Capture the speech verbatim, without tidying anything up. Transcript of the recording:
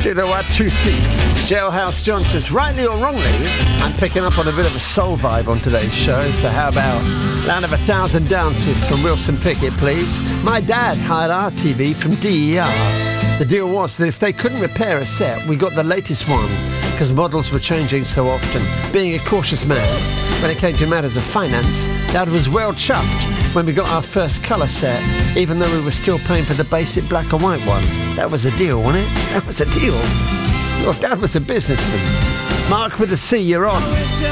Do the Watusi. Jailhouse John says, rightly or wrongly, I'm picking up on a bit of a soul vibe on today's show. So how about Land of a Thousand Dances from Wilson Pickett, please? My dad hired our T V from D E R. The deal was that if they couldn't repair a set, we got the latest one, because models were changing so often. Being a cautious man, when it came to matters of finance, Dad was well chuffed when we got our first colour set, even though we were still paying for the basic black and white one. That was a deal, wasn't it? That was a deal. Your dad was a businessman. Mark with a C, you're on.